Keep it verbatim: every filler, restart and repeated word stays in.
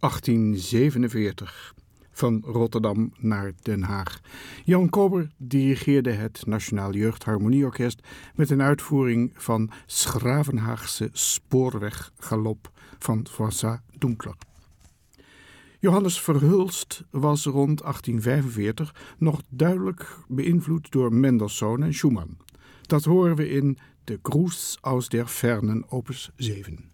achttien zevenenveertig. Van Rotterdam naar Den Haag. Jan Kober dirigeerde het Nationaal Jeugdharmonieorkest met een uitvoering van 's Gravenhaagse spoorweggalop van Froissart Donkler. Johannes Verhulst was rond achttien vijfenveertig nog duidelijk beïnvloed door Mendelssohn en Schumann. Dat horen we in De Gruß aus der Fernen opus zeven.